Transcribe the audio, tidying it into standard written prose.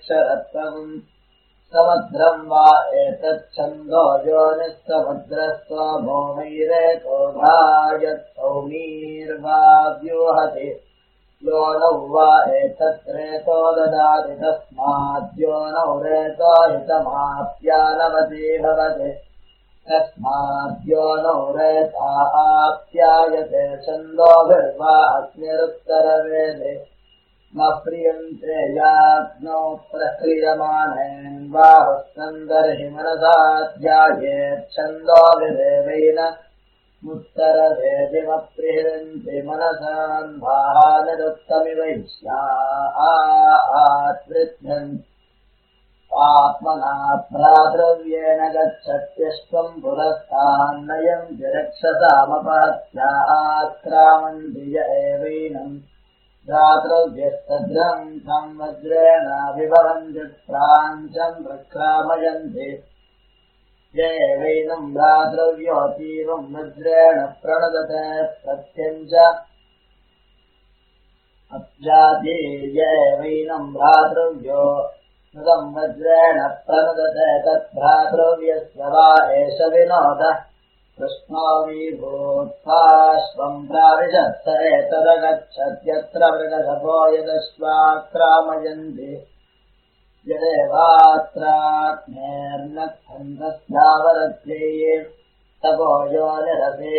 अक्षरत्वम् समुद्रम् वा एतच्छन्दो योनिः समुद्रस्त्व भूमैरेतोधायत्सौमीर्वा व्यूहति योनौ वा एतत्रेतो ददाति तस्माद्योनौ रेतो हितमाप्यानवति भवति तस्माद्योनौ रेता आप्यायते छन्दोभिर्वा अग्निरुत्तरवेदे न प्रियन्ते याज्ञौ प्रक्रियमाणेन्बाहुस्कन्दर्हि मनसा ध्यायेच्छन्दोभिरेवैन मुत्तरवेदिमप्रिहरन्ति मनसान्भानिरुक्तमिवैष्यात्वृध्यन् आत्मना भ्रातृव्येन गच्छत्यश्वम् पुरस्तान्नयम् विरक्षसामपहत्या आक्रामन्ति य एवैनम् भ्रातृव्यस्तद्रम् तम् वज्रेणाभिभवन्ति प्राञ्चम् प्रक्रामयन्ति येवैनम् भ्रातृव्योऽतीवम् वज्रेण प्रणदते प्रत्यञ्च अब्जाति येवैनम् भ्रातृव्यो नृतम् वज्रेण प्रणदते तद्भ्रातृव्यस्य वा एष विनोदः कृष्णो विभूत्वाश्वम् प्राविशत् स एतदगच्छत्यत्र मृगशपो यदश्वाक्रामयन्ति यदेवात्राग्नेर्नक्षन्तस्यावरद्यै तपो योनिरसे